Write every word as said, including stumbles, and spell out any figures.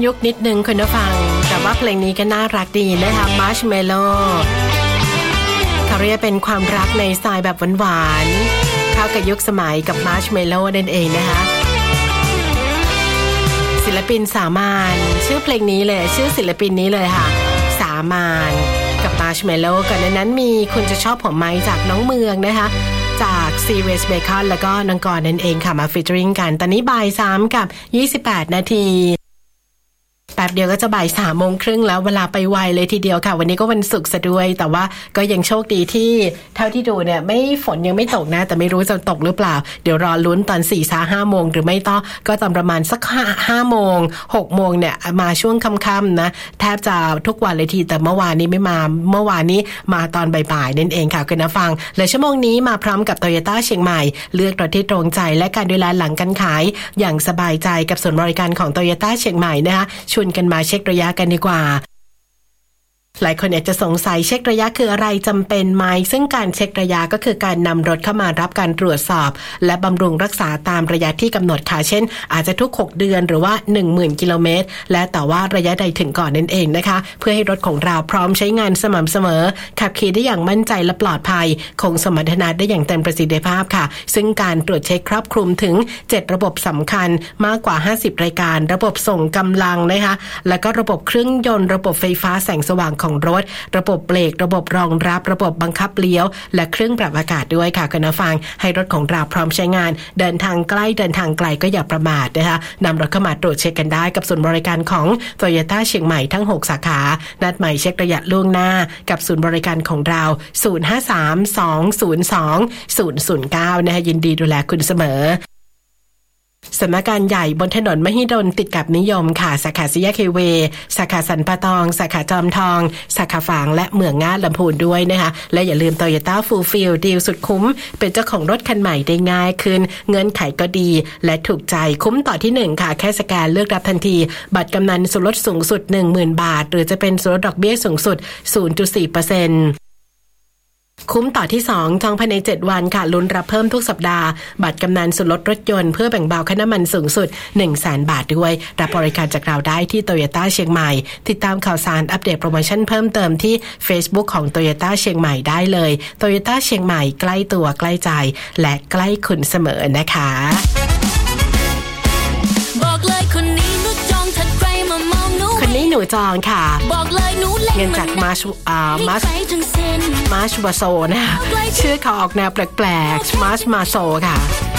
ยุคนิดนึงคุณผู้ฟังแต่ว่าเพลงนี้ก็น่ารักดีนะคะ Marshmallow เขาเรียกเป็นความรักในสไตล์แบบหวานๆเข้ากับยุคสมัยกับ Marshmallow นั่นเองนะคะศิลปินสามานชื่อเพลงนี้เลยชื่อศิลปินนี้เลยค่ะสามานกับ Marshmallow ก่อนนั้นมีคุณจะชอบผมไหมจากน้องเมืองนะคะจาก Serious Bacon แล้วก็น้องกรนั่นเองค่ะมาฟีเจอริ่งกันตอนนี้บ่ายสามกับยี่สิบแปดนาทีแป๊บเดียวก็จะบ่ายสามโมงครึ่งแล้วเวลาไปไวเลยทีเดียวค่ะวันนี้ก็วันศุกร์ซะด้วยแต่ว่าก็ยังโชคดีที่เท่าที่ดูเนี่ยไม่ฝนยังไม่ตกนะแต่ไม่รู้จะตกหรือเปล่าเดี๋ยวรอลุ้นตอนสี่สาห้าโมงหรือไม่ต้องก็ตอนประมาณสักห้าโมงหกโมงเนี่ยมาช่วงค่ำๆนะแทบจะทุกวันเลยทีแต่เมื่อวานนี้ไม่มาเมื่อวานนี้มาตอนบ่ายๆนั่นเองค่ะคุณผู้ฟังและชั่วโมงนี้มาพร้อมกับ Toyota เชียงใหม่เลือกรถที่ตรงใจและการดูแลหลังการขายอย่างสบายใจกับศูนย์บริการของ Toyota เชียงใหม่นะคะชวนกันมาเช็คระยะกันดีกว่าหลายคนอาจจะสงสัยเช็คระยะคืออะไรจำเป็นไหมซึ่งการเช็คระยะก็คือการนำรถเข้ามารับการตรวจสอบและบำรุงรักษาตามระยะที่กำหนดค่ะเช่นอาจจะทุกหกเดือนหรือว่า หนึ่งหมื่น กิโลเมตรและแต่ว่าระยะใดถึงก่อนนั่นเองนะคะเพื่อให้รถของเราพร้อมใช้งานสม่ำเสมอขับขี่ได้อย่างมั่นใจและปลอดภัยคงสมรรถนะได้อย่างเต็มประสิทธิภาพค่ะซึ่งการตรวจเช็คครอบคลุมถึงเจ็ดระบบสำคัญมากกว่าห้าสิบรายการระบบส่งกำลังนะคะแล้วก็ระบบเครื่องยนต์ระบบไฟฟ้าแสงสว่างของรถระบบเบรกระบบรองรับระบบบังคับเลี้ยวและเครื่องปรับอากาศด้วยค่ะคุณผู้ฟังให้รถของเราพร้อมใช้งานเดินทางใกล้เดินทางไกลก็อย่าประมาทนะคะนำรถเข้ามาตรวจเช็คกันได้กับศูนย์บริการของ Toyota เชียงใหม่ทั้งหกสาขานัดหมายเช็คระยะล่วงหน้ากับศูนย์บริการของเราศูนย์ ห้า สาม สอง ศูนย์ สอง ศูนย์ ศูนย์ เก้านะคะยินดีดูแลคุณเสมอสำนักงานใหญ่บนถนนมหิดลติดกับนิยมค่ะสาขาสี่แยกเฮเวย์สาขาสันปะตองสาขาจอมทองสาขาฝางและเมืองง่าลำพูนด้วยนะคะและอย่าลืม Toyota Fulfill ดีลสุดคุ้มเป็นเจ้าของรถคันใหม่ได้ง่ายขึ้นเงื่อนไขก็ดีและถูกใจคุ้มต่อที่หนึ่งค่ะแค่สแกนเลือกรับทันทีบัตรกำนันส่วนลดสูงสุด หนึ่งหมื่น บาทหรือจะเป็นส่วนลดดอกเบี้ยสูงสุด ศูนย์จุดสี่เปอร์เซ็นต์คุ้มต่อที่สองจองภายในเจ็ดวันค่ะลุ้นรับเพิ่มทุกสัปดาห์บัตรกำนันส่วนลดรถยนต์เพื่อแบ่งเบาค่าน้ำมันสูงสุด หนึ่งแสน บาทด้วยรับบริการจากเราได้ที่ Toyota เชียงใหม่ติดตามข่าวสารอัปเดตโปรโมชั่นเพิ่มเติมที่ Facebook ของ Toyota เชียงใหม่ได้เลย Toyota เชียงใหม่ใกล้ตัวใกล้ใจและใกล้คุณเสมอนะคะบอกเลยคนนี้หนูจองถ้าใครมามองหนูคนนี้หนูจองค่ะบอกเลยหนูเล่นเงินจากมาชอ่ามาชมาชบาโซนะชื่อเขาออกแนวแปลกๆมาชมาโซค่ะ